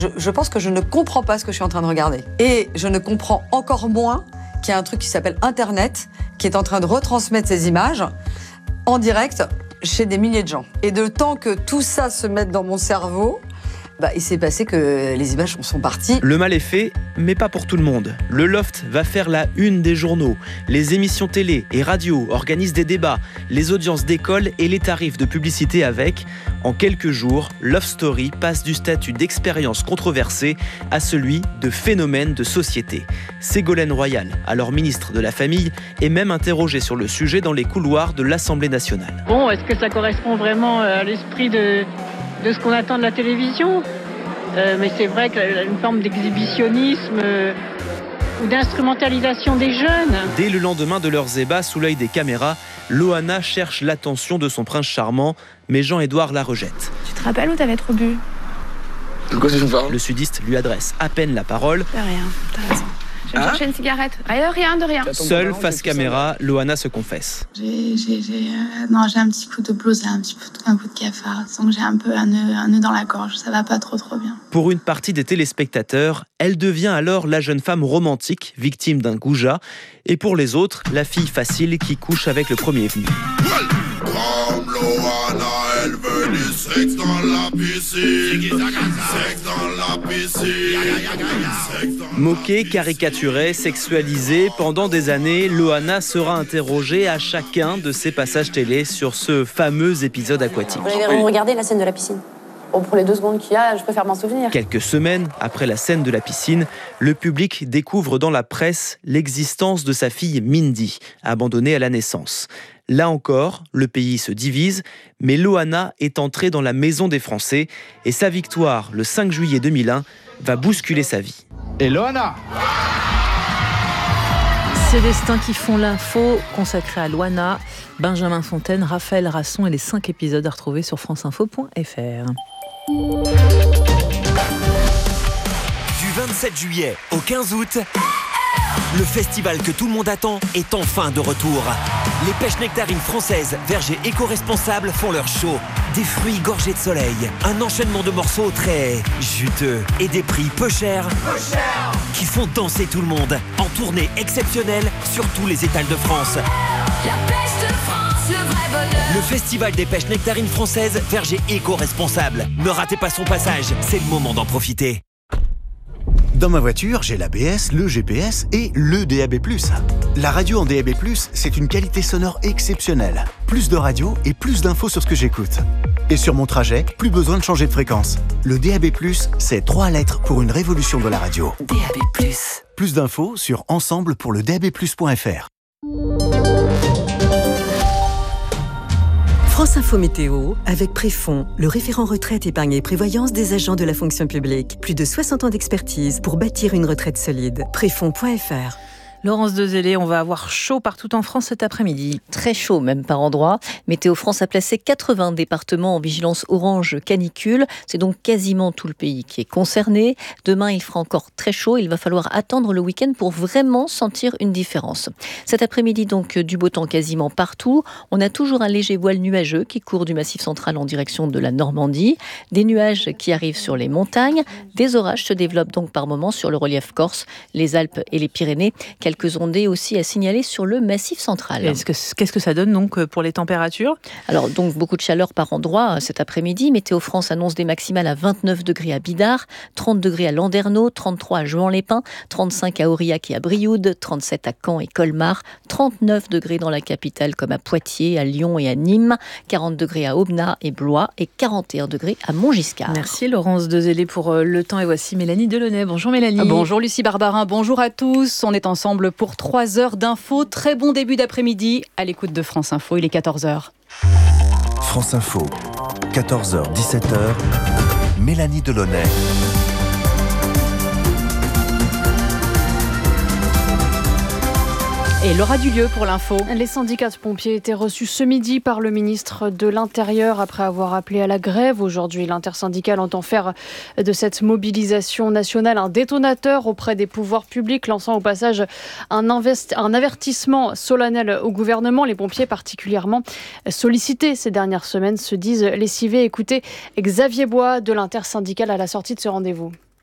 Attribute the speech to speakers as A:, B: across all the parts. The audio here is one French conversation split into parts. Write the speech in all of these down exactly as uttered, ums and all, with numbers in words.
A: Je, je pense que je ne comprends pas ce que je suis en train de regarder. Et je ne comprends encore moins qu'il y a un truc qui s'appelle Internet, qui est en train de retransmettre ces images en direct chez des milliers de gens. Et de temps que tout ça se mette dans mon cerveau, bah, il s'est passé que les images sont parties.
B: Le mal est fait, mais pas pour tout le monde. Le Loft va faire la une des journaux. Les émissions télé et radio organisent des débats, les audiences d'école et les tarifs de publicité avec. En quelques jours, Love Story passe du statut d'expérience controversée à celui de phénomène de société. Ségolène Royal, alors ministre de la Famille, est même interrogée sur le sujet dans les couloirs de l'Assemblée nationale.
C: Bon, est-ce que ça correspond vraiment à l'esprit de... de ce qu'on attend de la télévision, euh, mais c'est vrai qu'il y a une forme d'exhibitionnisme euh, ou d'instrumentalisation des jeunes.
B: Dès le lendemain de leurs ébats, sous l'œil des caméras, Loana cherche l'attention de son prince charmant, mais Jean-Édouard la rejette.
D: Tu te rappelles où t'avais trop bu ?
E: De quoi tu me parles ?
B: Le sudiste lui adresse à peine la parole.
D: De rien, t'as raison. Je vais hein chercher une cigarette. Ah, de rien, de rien.
B: Seule, face caméra, Loana se confesse.
F: J'ai, j'ai, j'ai, euh, non, j'ai un petit coup de blues et un petit un coup de cafard. Donc j'ai un peu un nœud, un nœud dans la gorge. Ça va pas trop trop bien.
B: Pour une partie des téléspectateurs, elle devient alors la jeune femme romantique, victime d'un goujat. Et pour les autres, la fille facile qui couche avec le premier venu.
G: Comme Loana, elle veut du sexe dans la piscine. Sexe dans la piscine.
B: Moquée, caricaturée, sexualisée, pendant des années, Loana sera interrogée à chacun de ses passages télé sur ce fameux épisode aquatique.
H: Vous avez regardé la scène de la piscine ? Oh, pour les deux secondes qu'il y a, je préfère m'en souvenir.
B: Quelques semaines après la scène de la piscine, le public découvre dans la presse l'existence de sa fille Mindy, abandonnée à la naissance. Là encore, le pays se divise, mais Loana est entrée dans la maison des Français et sa victoire, le cinq juillet deux mille un, va bousculer sa vie.
I: Et Loana !
J: Ces destins qui font l'info, consacré à Loana, Benjamin Fontaine, Raphaël Rasson et les cinq épisodes à retrouver sur franceinfo point f r.
K: Du vingt-sept juillet au quinze août, le festival que tout le monde attend est enfin de retour. Les pêches nectarines françaises, vergers éco-responsables font leur show. Des fruits gorgés de soleil, un enchaînement de morceaux très juteux et des prix peu chers, peu chers qui font danser tout le monde. En tournée exceptionnelle sur tous les étals de France.
L: La pêche de France, le vrai bonheur.
K: Le festival des pêches nectarines françaises, vergers éco-responsables. Ne ratez pas son passage, c'est le moment d'en profiter.
M: Dans ma voiture, j'ai l'A B S, le G P S et le D A B plus. La radio en D A B plus, c'est une qualité sonore exceptionnelle. Plus de radio et plus d'infos sur ce que j'écoute. Et sur mon trajet, plus besoin de changer de fréquence. Le D A B plus, c'est trois lettres pour une révolution de la radio.
L: D A B plus.
M: Plus d'infos sur ensemble pour le d a b plus point f r.
N: France Info Météo, avec Préfond, le référent retraite, épargne et prévoyance des agents de la fonction publique. Plus de soixante ans d'expertise pour bâtir une retraite solide. Préfond point f r.
J: Laurence Dezellé, on va avoir chaud partout en France cet après-midi.
O: Très chaud même par endroits. Météo France a placé quatre-vingts départements en vigilance orange canicule. C'est donc quasiment tout le pays qui est concerné. Demain, il fera encore très chaud. Il va falloir attendre le week-end pour vraiment sentir une différence. Cet après-midi, donc, du beau temps quasiment partout. On a toujours un léger voile nuageux qui court du Massif central en direction de la Normandie. Des nuages qui arrivent sur les montagnes. Des orages se développent donc par moments sur le relief corse, les Alpes et les Pyrénées. Quelques ondées aussi à signaler sur le Massif central.
J: Est-ce que, qu'est-ce que ça donne donc pour les températures ?
O: Alors donc beaucoup de chaleur par endroit cet après-midi. Météo France annonce des maximales à vingt-neuf degrés à Bidart, trente degrés à Landerneau, trente-trois à Juan-les-Pins, trente-cinq à Aurillac et à Brioude, trente-sept à Caen et Colmar, trente-neuf degrés dans la capitale comme à Poitiers, à Lyon et à Nîmes, quarante degrés à Aubenas et Blois et quarante et un degrés à Montgiscard.
J: Merci Laurence Dezellé pour le temps et voici Mélanie Delaunay. Bonjour Mélanie.
P: Bonjour Lucie Barbarin, bonjour à tous. On est ensemble pour trois heures d'infos. Très bon début d'après-midi à l'écoute de France Info. Il est quatorze heures.
Q: France Info, quatorze heures dix-sept heures, Mélanie Delaunay.
P: Et Laura Dulieu pour l'info.
R: Les syndicats de pompiers étaient reçus ce midi par le ministre de l'Intérieur après avoir appelé à la grève. Aujourd'hui, l'intersyndicale entend faire de cette mobilisation nationale un détonateur auprès des pouvoirs publics, lançant au passage un, investi- un avertissement solennel au gouvernement. Les pompiers particulièrement sollicités ces dernières semaines se disent lessivés. Écoutez Xavier Bois de l'intersyndicale à la sortie de ce rendez-vous.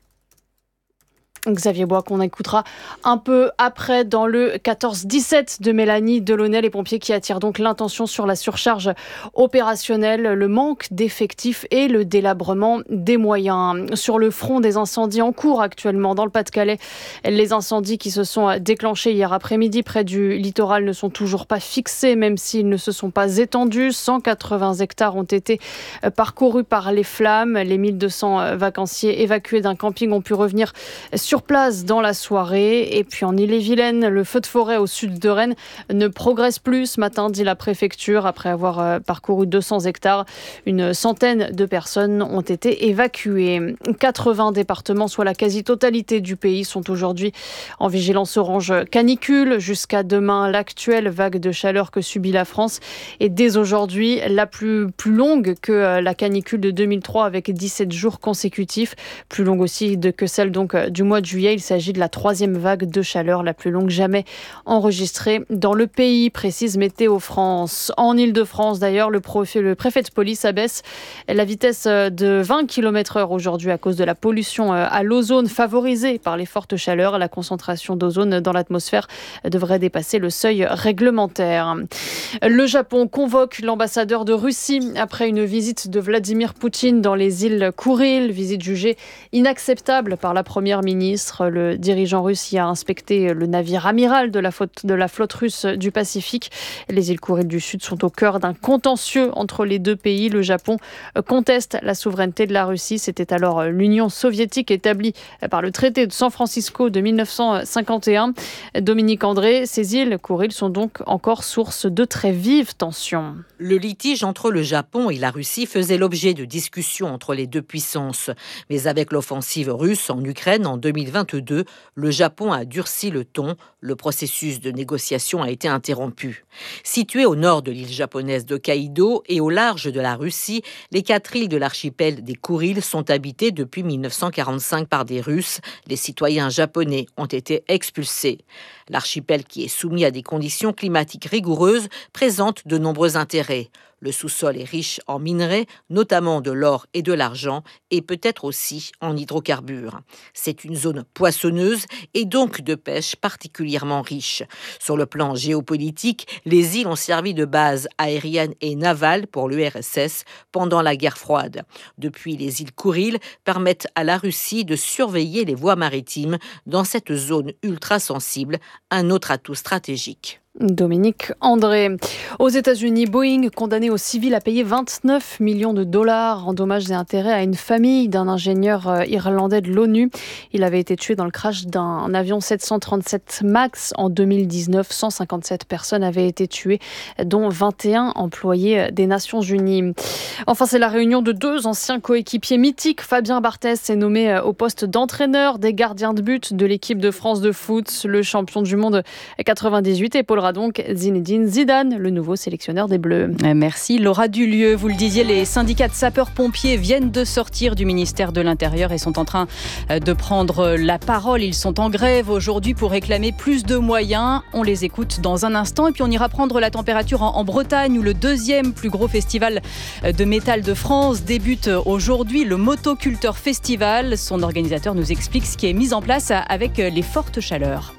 R: Xavier Bois qu'on écoutera un peu après dans le quatorze dix-sept de Mélanie Delaunay, les pompiers qui attirent donc l'intention sur la surcharge opérationnelle, le manque d'effectifs et le délabrement des moyens. Sur le front des incendies en cours actuellement dans le Pas-de-Calais, les incendies qui se sont déclenchés hier après-midi près du littoral ne sont toujours pas fixés, même s'ils ne se sont pas étendus. cent quatre-vingts hectares ont été parcourus par les flammes. Les mille deux cents vacanciers évacués d'un camping ont pu revenir sur place dans la soirée. Et puis en Ille-et-Vilaine, le feu de forêt au sud de Rennes ne progresse plus ce matin, dit la préfecture. Après avoir parcouru deux cents hectares, une centaine de personnes ont été évacuées. quatre-vingts départements, soit la quasi-totalité du pays, sont aujourd'hui en vigilance orange canicule. Jusqu'à demain, l'actuelle vague de chaleur que subit la France est dès aujourd'hui la plus, plus longue que la canicule de deux mille trois avec dix-sept jours consécutifs. Plus longue aussi de, que celle donc du mois de juillet. Il s'agit de la troisième vague de chaleur, la plus longue jamais enregistrée dans le pays, précise Météo France. En Ile-de-France d'ailleurs, le, prof, le préfet de police abaisse la vitesse de vingt kilomètres heure aujourd'hui à cause de la pollution à l'ozone favorisée par les fortes chaleurs. La concentration d'ozone dans l'atmosphère devrait dépasser le seuil réglementaire. Le Japon convoque l'ambassadeur de Russie après une visite de Vladimir Poutine dans les îles Kouril, visite jugée inacceptable par la première ministre. Le dirigeant russe y a inspecté le navire amiral de la flotte, de la flotte russe du Pacifique. Les îles Kouril du Sud sont au cœur d'un contentieux entre les deux pays. Le Japon conteste la souveraineté de la Russie. C'était alors l'Union soviétique établie par le traité de San Francisco de mille neuf cent cinquante et un. Dominique André, ces îles Kouril sont donc encore source de très vives tensions.
I: Le litige entre le Japon et la Russie faisait l'objet de discussions entre les deux puissances. Mais avec l'offensive russe en Ukraine en deux mille vingt-deux, le Japon a durci le ton. Le processus de négociation a été interrompu. Situés au nord de l'île japonaise d'Hokkaido et au large de la Russie, les quatre îles de l'archipel des Kouril sont habitées depuis mille neuf cent quarante-cinq par des Russes. Les citoyens japonais ont été expulsés. L'archipel, qui est soumis à des conditions climatiques rigoureuses, présente de nombreux intérêts. Le sous-sol est riche en minerais, notamment de l'or et de l'argent, et peut-être aussi en hydrocarbures. C'est une zone poissonneuse et donc de pêche particulièrement riche. Sur le plan géopolitique, les îles ont servi de base aérienne et navale pour l'U R S S pendant la guerre froide. Depuis, les îles Kouril permettent à la Russie de surveiller les voies maritimes dans cette zone ultra sensible, un autre atout stratégique.
R: Dominique André. Aux États-Unis, Boeing condamné au civil à payer vingt-neuf millions de dollars en dommages et intérêts à une famille d'un ingénieur irlandais de l'ONU. Il avait été tué dans le crash d'un avion sept cent trente-sept MAX en deux mille dix-neuf. cent cinquante-sept personnes avaient été tuées, dont vingt et un employés des Nations Unies. Enfin, c'est la réunion de deux anciens coéquipiers mythiques. Fabien Barthez est nommé au poste d'entraîneur des gardiens de but de l'équipe de France de foot. Le champion du monde quatre-vingt-dix-huit épaulera donc Zinedine Zidane, le nouveau sélectionneur des Bleus.
P: Merci Laura Dulieu. Vous le disiez, les syndicats de sapeurs-pompiers viennent de sortir du ministère de l'Intérieur et sont en train de prendre la parole. Ils sont en grève aujourd'hui pour réclamer plus de moyens. On les écoute dans un instant et puis on ira prendre la température en, en Bretagne où le deuxième plus gros festival de métal de France débute aujourd'hui, le Motoculteur Festival. Son organisateur nous explique ce qui est mis en place avec les fortes chaleurs.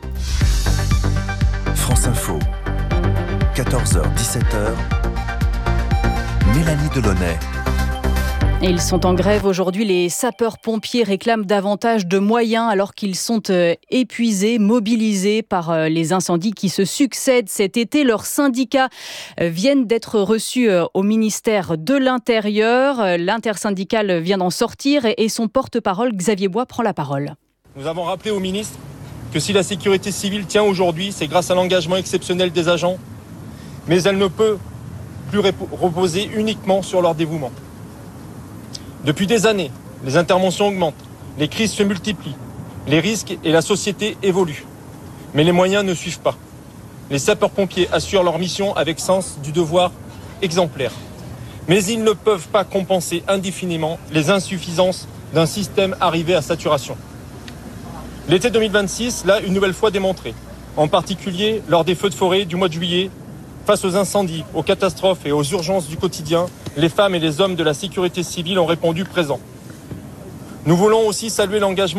Q: France Info, quatorze heures dix-sept heures, Mélanie Delaunay.
P: Et ils sont en grève aujourd'hui. Les sapeurs-pompiers réclament davantage de moyens alors qu'ils sont épuisés, mobilisés par les incendies qui se succèdent cet été. Leurs syndicats viennent d'être reçus au ministère de l'Intérieur. L'intersyndicale vient d'en sortir et son porte-parole, Xavier Bois, prend la parole.
S: Nous avons rappelé au ministre que si la sécurité civile tient aujourd'hui, c'est grâce à l'engagement exceptionnel des agents, mais elle ne peut plus reposer uniquement sur leur dévouement. Depuis des années, les interventions augmentent, les crises se multiplient, les risques et la société évoluent, mais les moyens ne suivent pas. Les sapeurs-pompiers assurent leur mission avec sens du devoir exemplaire, mais ils ne peuvent pas compenser indéfiniment les insuffisances d'un système arrivé à saturation. L'été deux mille vingt-six l'a une nouvelle fois démontré, en particulier lors des feux de forêt du mois de juillet. Face aux incendies, aux catastrophes et aux urgences du quotidien, les femmes et les hommes de la sécurité civile ont répondu présent. Nous voulons aussi saluer l'engagement